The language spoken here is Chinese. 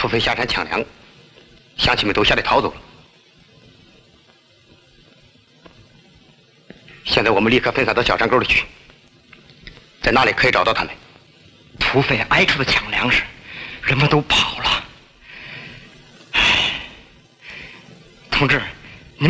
土匪下山抢粮，乡亲们都吓得逃走了。现在我们立刻分散到小山沟里去，在那里可以找到他们。 土匪挨出的抢粮食，人们都跑了。同志。